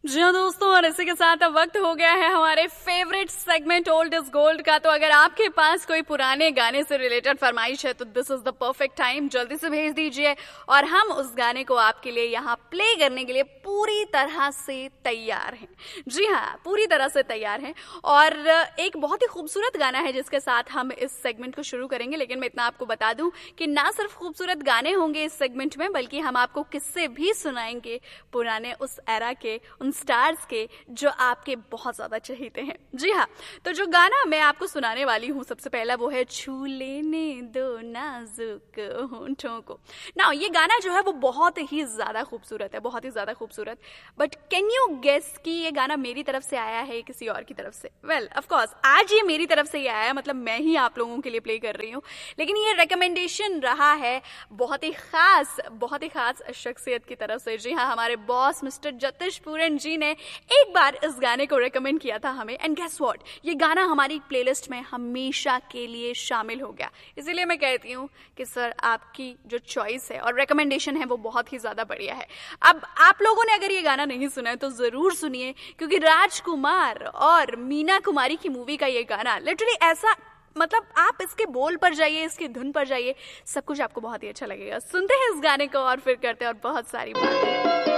जी हाँ दोस्तों, और इसी के साथ अब वक्त हो गया है हमारे favourite segment old is gold का। तो अगर आपके पास कोई पुराने गाने से रिलेटेड फरमाइश है तो this is the perfect time, जल्दी से भेज दीजिए और हम उस गाने को आपके लिए यहाँ प्ले करने के लिए पूरी तरह से तैयार हैं। जी हाँ, पूरी तरह से तैयार हैं। और एक बहुत ही खूबसूरत गाना है जिसके साथ हम इस सेगमेंट को शुरू करेंगे। लेकिन मैं इतना आपको बता दूं कि ना सिर्फ खूबसूरत गाने होंगे इस सेगमेंट में, बल्कि हम आपको किस्से भी सुनाएंगे पुराने उस एरा के, उन स्टार्स के जो आपके बहुत ज्यादा चहेते हैं। जी हाँ, तो जो गाना मैं आपको सुनाने वाली हूँ सबसे पहला वो है छू लेने दो नाजुक होंठों को। ना ये गाना जो है वो बहुत ही ज्यादा खूबसूरत है, बहुत ही ज्यादा खूबसूरत। बट कैन यू गेस कि ये गाना मेरी तरफ से आया है किसी और की तरफ से? वेल ऑफ कोर्स आज ये मेरी तरफ से ही आया है, मतलब मैं ही आप लोगों के लिए प्ले कर रही हूँ। लेकिन ये रिकमेंडेशन रहा है बहुत ही खास शख्सियत की तरफ से। जी हाँ, हमारे बॉस मिस्टर जतिश पूरन जी ने एक बार इस गाने को रेकमेंड किया था हमें। एंड गेस व्हाट, ये गाना हमारी प्लेलिस्ट में हमेशा के लिए शामिल हो गया। इसीलिए मैं कहती हूँ कि सर आपकी जो चॉइस है और रेकमेंडेशन है वो बहुत ही ज्यादा बढ़िया है। अब आप लोगों ने अगर ये गाना नहीं सुना है तो जरूर सुनिए, क्योंकि राजकुमार और मीना कुमारी की मूवी का ये गाना लिटरली ऐसा, मतलब आप इसके बोल पर जाइए, इसकी धुन पर जाइए, सब कुछ आपको बहुत ही अच्छा लगेगा। सुनते हैं इस गाने को और फिर करते हैं और बहुत सारी बातें।